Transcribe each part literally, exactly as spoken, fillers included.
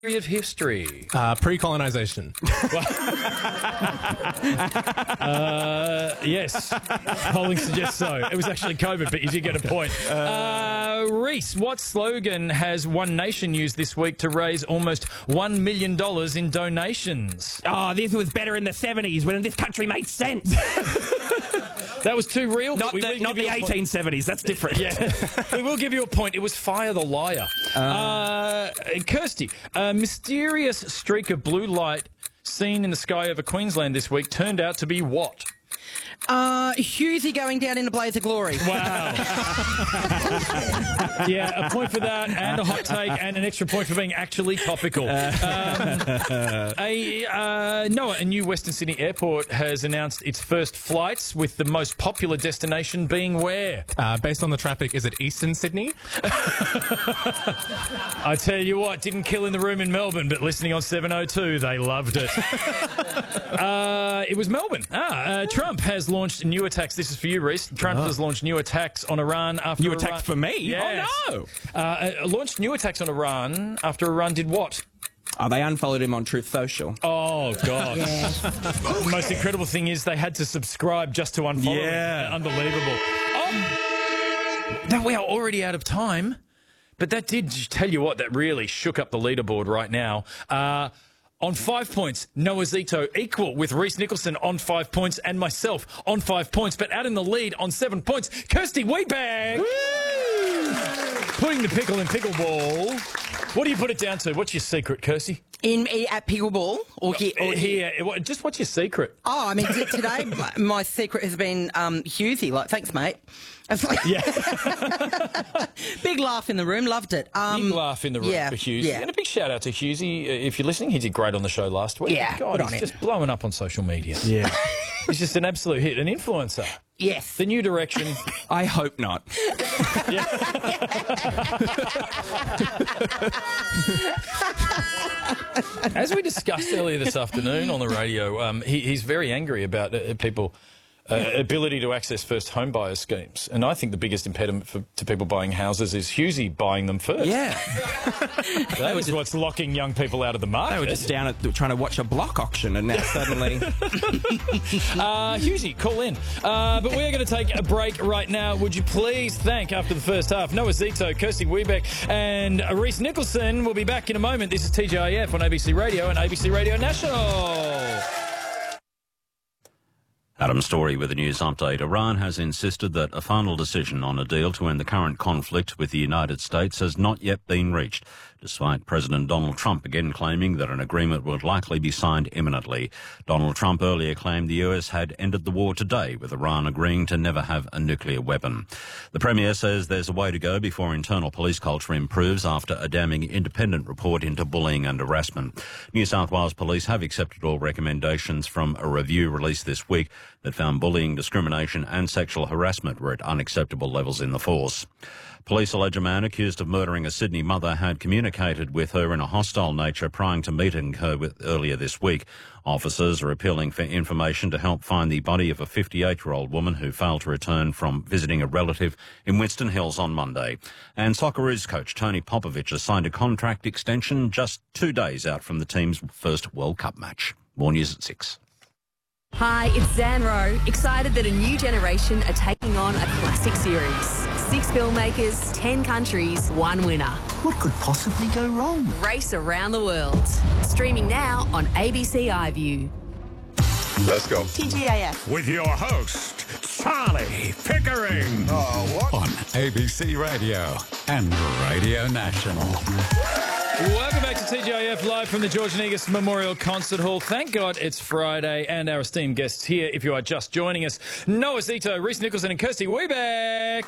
Period of history. Uh, pre-colonisation. uh, yes. Polling suggests so. It was actually COVID, but you did get a point. Uh, Reese, what slogan has One Nation used this week to raise almost one million dollars in donations? Oh, this was better in the seventies when this country made sense. That was too real. Not the, not the eighteen seventies. That's different. Yeah. We will give you a point. It was Fire the Liar. Uh, uh, Kirsty, a mysterious streak of blue light seen in the sky over Queensland this week turned out to be what? Uh, Hughesy going down in a blaze of glory. Wow. Yeah, a point for that, and a hot take, and an extra point for being actually topical. Um, a, uh, Noah, a new Western Sydney airport has announced its first flights, with the most popular destination being where? Uh, based on the traffic, is it Eastern Sydney? I tell you what, didn't kill in the room in Melbourne, but listening on seven oh two, they loved it. uh, it was Melbourne. Ah, uh, Trump has launched new attacks. This is for you, Reese. Trump oh. has launched new attacks on Iran after New Iran... attacks for me? Yes. Oh, no. Uh, uh, launched new attacks on Iran after Iran did what? Oh, they unfollowed him on Truth Social. Oh, God. Yeah. The most incredible thing is they had to subscribe just to unfollow yeah. him. Unbelievable. Oh, that we are already out of time, but that did tell you what, that really shook up the leaderboard right now. Uh... On five points, Noah Zito equal with Reese Nicholson on five points and myself on five points, but out in the lead on seven points, Kirsty Weebeck! Putting the pickle in pickleball. What do you put it down to? What's your secret, Kirsty? In at pickleball or here? Or here. here. Just what's your secret? Oh, I mean, today my, my secret has been um, Hughesy. Like, thanks, mate. Like, yeah. Big laugh in the room. Loved it. Um, big laugh in the room yeah, for Hughesy. Yeah. And a big shout out to Hughesy. If you're listening, he did great on the show last week. Yeah, God, good on he's him. just blowing up on social media. Yeah. He's just an absolute hit, an influencer. Yes. The new direction. I hope not. As we discussed earlier this afternoon on the radio, um, he, he's very angry about uh, people. Uh, ability to access first home buyer schemes. And I think the biggest impediment for, to people buying houses is Hughesy buying them first. Yeah. That was what's locking young people out of the market. They were just down at trying to watch a block auction and now suddenly... uh, Hughesy, call in. Uh, but we're going to take a break right now. Would you please thank, after the first half, Noah Zito, Kirsty Weebeck and Reese Nicholson. We'll be back in a moment. This is T G I F on A B C Radio and A B C Radio National. Adam Story with a news update. Iran has insisted that a final decision on a deal to end the current conflict with the United States has not yet been reached, despite President Donald Trump again claiming that an agreement would likely be signed imminently. Donald Trump earlier claimed the U S had ended the war today, with Iran agreeing to never have a nuclear weapon. The Premier says there's a way to go before internal police culture improves after a damning independent report into bullying and harassment. New South Wales Police have accepted all recommendations from a review released this week that found bullying, discrimination and sexual harassment were at unacceptable levels in the force. Police allege a man accused of murdering a Sydney mother had communicated with her in a hostile nature prior to meeting her with earlier this week. Officers are appealing for information to help find the body of a fifty-eight-year-old woman who failed to return from visiting a relative in Winston Hills on Monday. And Socceroos coach Tony Popovich has signed a contract extension just two days out from the team's first World Cup match. More news at six. Hi, it's Zan Rowe, excited that a new generation are taking on a classic series. Six filmmakers, ten countries, one winner. What could possibly go wrong? Race around the world. Streaming now on A B C iView. Let's go. T G I F. With your host, Charlie Pickering. Oh, what? On A B C Radio and Radio National. Welcome back to T G I F, live from the George Negus Memorial Concert Hall. Thank God it's Friday, and our esteemed guests here, if you are just joining us, Noah Zito, Reese Nicholson and Kirsty Weebeck.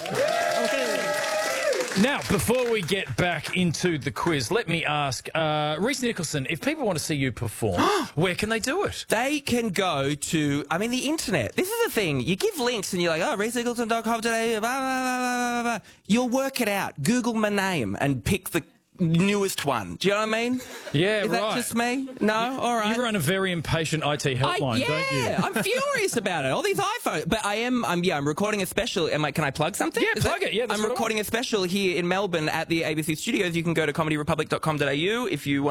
Now, before we get back into the quiz, let me ask, uh, Reese Nicholson, if people want to see you perform, where can they do it? They can go to, I mean, the internet. This is the thing. You give links and you're like, oh, reese nicholson dot com today, blah, blah, blah, blah, blah. You'll work it out. Google my name and pick the newest one. Do you know what I mean? Yeah, Is right. that just me? No? All right. You run a very impatient I T helpline, I, yeah, don't you? I'm furious about it. All these iPhones. But I am, I'm, yeah, I'm recording a special. Am I, can I plug something? Yeah, Is plug that- it. Yeah, that's I'm what I recording a special here in Melbourne at the A B C studios. You can go to comedy republic dot com dot a u if you want